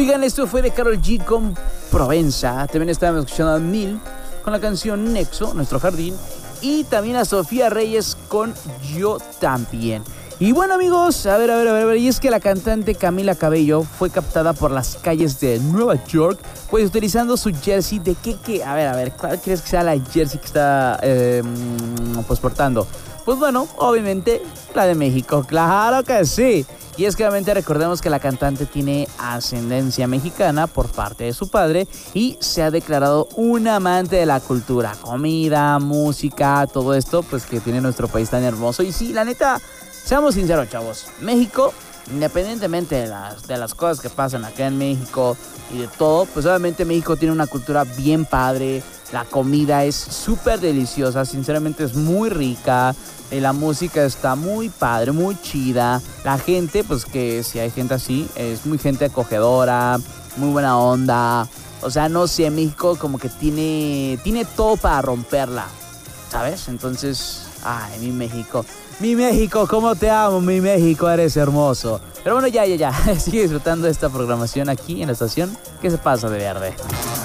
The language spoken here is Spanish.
Oigan, esto fue de Karol G con Provenza. También estábamos escuchando a Neil con la canción Nexo, Nuestro Jardín. Y también a Sofía Reyes con Yo También. Y bueno, amigos, a ver. Y es que la cantante Camila Cabello fue captada por las calles de Nueva York, pues utilizando su jersey de qué. A ver, ¿cuál crees que sea la jersey que está pues portando? Pues bueno, obviamente la de México, claro que sí. Y es que obviamente recordemos que la cantante tiene ascendencia mexicana por parte de su padre y se ha declarado un amante de la cultura, comida, música, todo esto pues que tiene nuestro país tan hermoso. Y sí, la neta, seamos sinceros, chavos, México, independientemente de las cosas que pasan acá en México y de todo, pues obviamente México tiene una cultura bien padre. La comida es súper deliciosa, sinceramente es muy rica. La música está muy padre, muy chida. La gente, pues que si hay gente así, es muy gente acogedora, muy buena onda. O sea, no sé, México como que tiene todo para romperla, ¿sabes? Entonces, ay, mi México, ¿cómo te amo? Mi México, eres hermoso. Pero bueno, ya. Sigue disfrutando de esta programación aquí en la estación que se pasa de verde.